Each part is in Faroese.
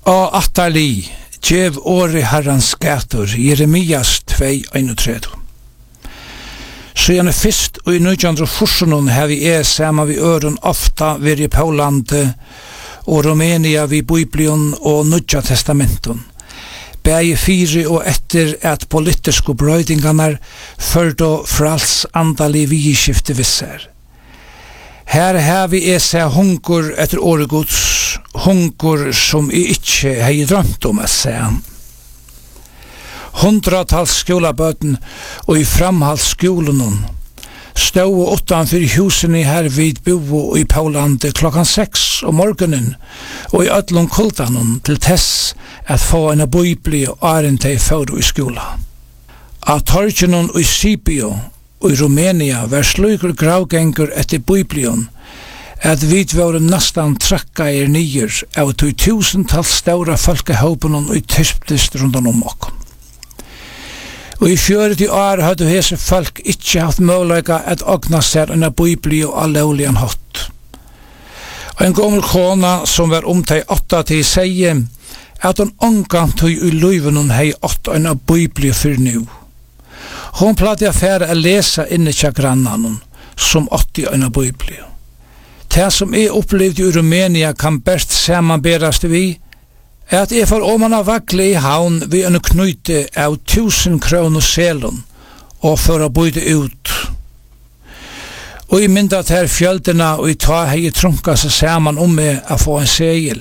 Og attarli, djev åri herrans gator, Jeremias 2:31. Så gjerne fyrst og i 1940 har vi sama vi øren ofta veri i Paulande og Romania vi Biblion og Nudja Testamenton. Bægi fyri og etter at politiske brøydingarna ført og frals andali vigiskifte visser. Her har vi seg hungur etter åregods, hungur som ikkje hei drømt om å se. Hundratals skolabøten og i framhaldsskolen stod utanfor husene her vid bo i Paulande 6 om morgenen og i ødlom kultanen til tess at få en bibli og arente for i skola. Av torgenen i Sibio og i Romania var slugur gravgengur etter biblion at vi var nastan trakka nyer av 1000-tals stora folkehåpen og i tysptist rundt om okkom. Og i 40 år hadde hese folk ikke hatt mulighet at ogna seg en bibli og allaulian hatt. Og en gammel kona som var omteg 8 til sier at hun omgant i luiven hei 8 en bibli for nu. Hon platte affære å lese inne til grannan som 80 en bibli. Det som opplevde i Rumænia kan best samanberast vi at for om man har vaklet i havn vi en knyte av 1000 kroner selen og for å bøyde ut. Og i mynda til fjöldena og i ta hei trunka seg saman med å få en segel.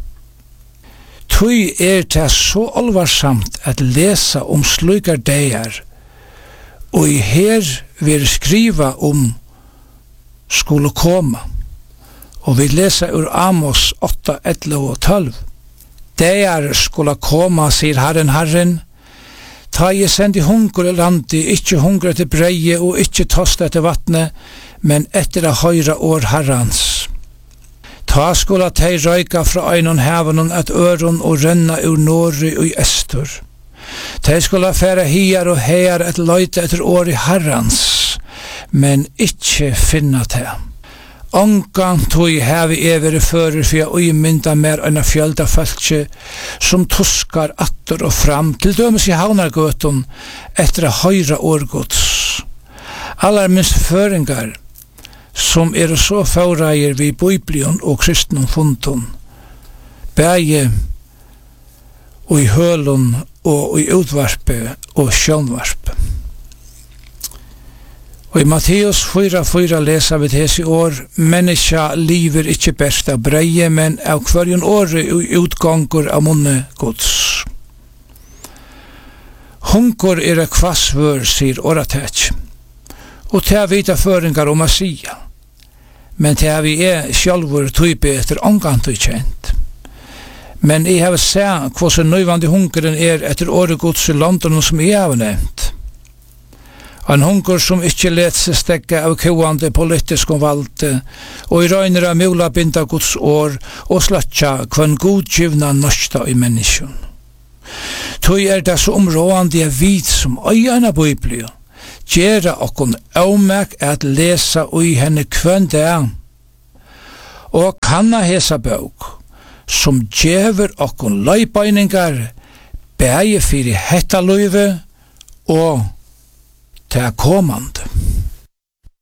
Tøy det så alvarsamt at lesa slukar deir og i her vil skriva skulle koma. Og vi leser ur Amos 8, 11 og 12. Der skulle koma, sier Herren, ta jeg sendi hungur i landi, ikkje hungur etter breie og ikkje tost etter vattne, men etter a høyra år Herrans. Ta skulle tei røyka fra einon hevenon at øron og renna ur Norri og Estur. Tei skulle færa hiar og hear et løyte etter år i Herrans, men ikkje finna te. Ongan tog hevi evere fører for å mynda mer enn fjölda fölkje som tuskar atter og fram til dømes i havnargøten etter a høyra årgods. Allar minst føringar som så føreier vi Biblion og kristnum fundun, bæge og i hølun og i utvarpe og sjønvarpe. Og i Matteus 4:4 leser vi til i år, menneska liver ikkje best av breie, men av hverjon åre og utgångur av munne gods. Hungur et kvassvør, sier åratet, og til vita føringar om å sia, men til vi sjálfur type etter omgant og kjent. Men jeg har sett hvordan nøyvande hungeren etter åregods i London som jeg har nevnt. En hungur som ikkje let seg stekka av koande politisk valde, og i røyner av mula binda Guds år og slatja kvann godgivna norska i menneskjon. Tøy det så områdande jeg vid som øyana Biblia, gjera okkon avmek at lesa ui henne kvann det, og kanna hesa bøk, som gjever okkon løybeiningar, bæge fyrir hetta løyve og til komand.